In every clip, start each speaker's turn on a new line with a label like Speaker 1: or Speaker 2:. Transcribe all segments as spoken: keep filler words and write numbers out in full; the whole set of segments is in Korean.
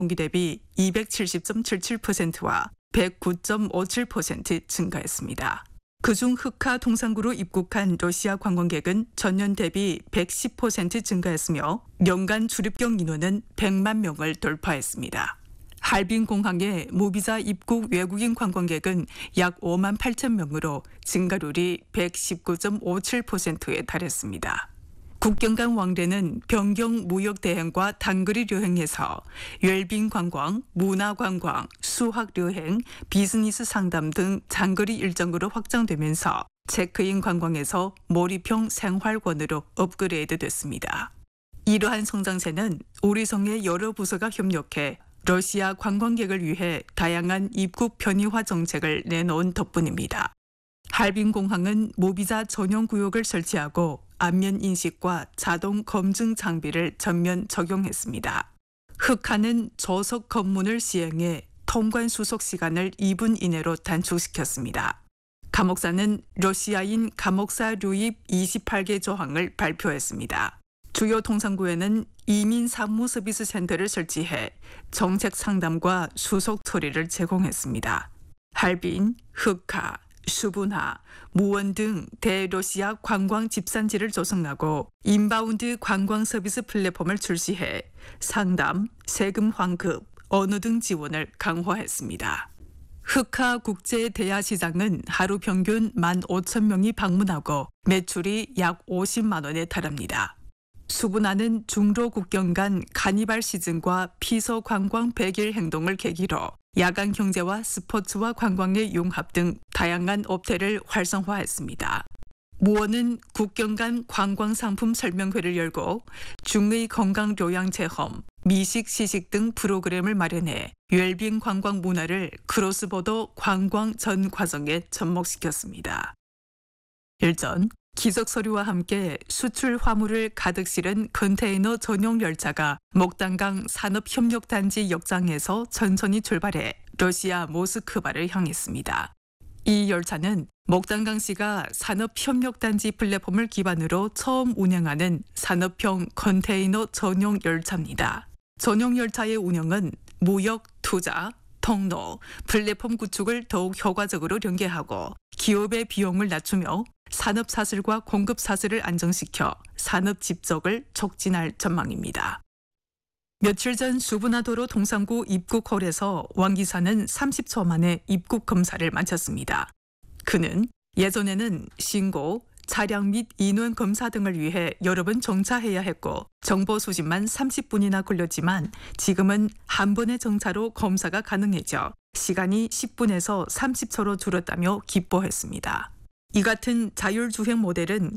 Speaker 1: 동기 대비 이백칠십 점 칠칠 퍼센트와 백구 점 오칠 퍼센트 증가했습니다. 그중 흑하 동산구로 입국한 러시아 관광객은 전년 대비 백십 퍼센트 증가했으며 연간 출입경 인원은 백만 명을 돌파했습니다. 할빈 공항의 무비자 입국 외국인 관광객은 약 오만 팔천 명으로 증가율이 백십구 점 오칠 퍼센트에 달했습니다. 국경 간 왕래는 변경 무역 대행과 단거리 여행에서 웰빙 관광, 문화 관광, 수학 여행, 비즈니스 상담 등 장거리 일정으로 확장되면서 체크인 관광에서 몰입형 생활권으로 업그레이드 됐습니다. 이러한 성장세는 우리 성의 여러 부서가 협력해 러시아 관광객을 위해 다양한 입국 편의화 정책을 내놓은 덕분입니다. 할빈 공항은 무비자 전용 구역을 설치하고 안면 인식과 자동 검증 장비를 전면 적용했습니다. 흑하는 저속 검문을 시행해 통관 수속 시간을 이 분 이내로 단축시켰습니다. 감옥사는 러시아인 감옥사 유입 이십팔 개 조항을 발표했습니다. 주요 통상구에는 이민 사무 서비스 센터를 설치해 정책 상담과 수속 처리를 제공했습니다. 할빈, 흑하, 수분하, 무원 등 대러시아 관광 집산지를 조성하고 인바운드 관광 서비스 플랫폼을 출시해 상담, 세금 환급, 언어 등 지원을 강화했습니다. 흑하 국제 대야시장은 하루 평균 만 오천 명이 방문하고 매출이 약 오십만 원에 달합니다. 수분하는 중로 국경 간 카니발 시즌과 피서 관광 백 일 행동을 계기로 야간 경제와 스포츠와 관광의 융합 등 다양한 업태를 활성화했습니다. 무원은 국경 간 관광 상품 설명회를 열고 중의 건강 요양 체험, 미식 시식 등 프로그램을 마련해 웰빙 관광 문화를 크로스보더 관광 전 과정에 접목시켰습니다. 일전 기적 서류와 함께 수출 화물을 가득 실은 컨테이너 전용 열차가 목단강 산업협력단지 역장에서 천천히 출발해 러시아 모스크바를 향했습니다. 이 열차는 목단강시가 산업협력단지 플랫폼을 기반으로 처음 운행하는 산업형 컨테이너 전용 열차입니다. 전용 열차의 운영은 무역, 투자, 통로, 플랫폼 구축을 더욱 효과적으로 연계하고 기업의 비용을 낮추며 산업 사슬과 공급 사슬을 안정시켜 산업 집적을 촉진할 전망입니다. 며칠 전 수분하도로 동산구 입국홀에서 왕 기사는 삼십 초 만에 입국 검사를 마쳤습니다. 그는 예전에는 신고, 차량 및 인원 검사 등을 위해 여러 번 정차해야 했고 정보 수집만 삼십 분이나 걸렸지만 지금은 한 번의 정차로 검사가 가능해져 시간이 십 분에서 삼십 초로 줄었다며 기뻐했습니다. 이 같은 자율주행 모델은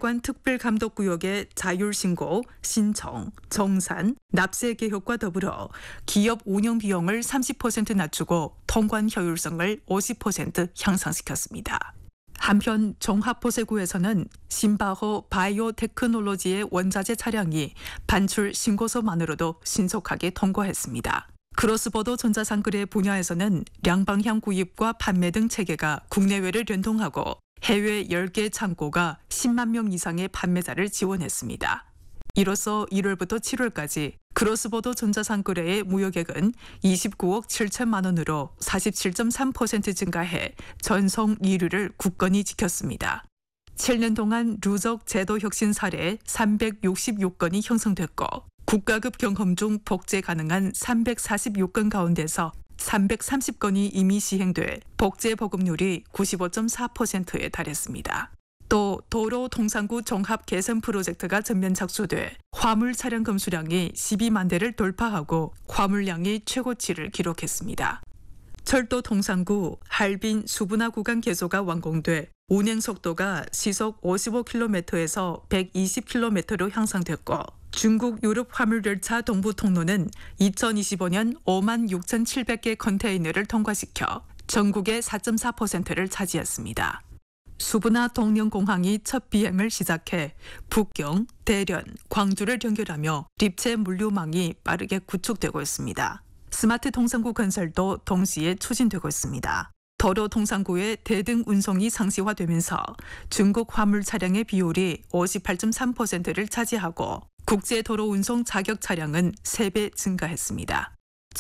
Speaker 1: 세관특별감독구역의 자율신고, 신청, 정산, 납세 개혁과 더불어 기업 운영 비용을 삼십 퍼센트 낮추고 통관 효율성을 오십 퍼센트 향상시켰습니다. 한편 종합보세구에서는 신바호 바이오테크놀로지의 원자재 차량이 반출 신고서만으로도 신속하게 통과했습니다. 크로스보더 전자상거래 분야에서는 양방향 구입과 판매 등 체계가 국내외를 연동하고 해외 열 개 창고가 십만 명 이상의 판매자를 지원했습니다. 이로써 일월부터 칠월까지 크로스보더 전자상거래의 무역액은 이십구억 칠천만 원으로 사십칠 점 삼 퍼센트 증가해 전성 일 위를 굳건히 지켰습니다. 칠 년 동안 누적 제도 혁신 사례 삼백육십육 건이 형성됐고 국가급 경험 중 복제 가능한 삼백사십육 건 가운데서 삼백삼십 건이 이미 시행돼 복제 보급률이 구십오 점 사 퍼센트에 달했습니다. 또 도로 동산구 종합 개선 프로젝트가 전면 착수돼 화물 차량 검수량이 십이만 대를 돌파하고 화물량이 최고치를 기록했습니다. 철도 동산구 할빈 수분화 구간 개소가 완공돼 운행 속도가 시속 오십오 킬로미터에서 백이십 킬로미터로 향상됐고 중국 유럽 화물열차 동부 통로는 이천이십오 년 오만 육천칠백 개 컨테이너를 통과시켜 전국의 사 점 사 퍼센트를 차지했습니다. 수분화 동령공항이 첫 비행을 시작해 북경, 대련, 광주를 연결하며 립체 물류망이 빠르게 구축되고 있습니다. 스마트 동산구 건설도 동시에 추진되고 있습니다. 도로 동산구의 대등 운송이 상시화되면서 중국 화물 차량의 비율이 오십팔 점 삼 퍼센트를 차지하고 국제 도로 운송 자격 차량은 세 배 증가했습니다.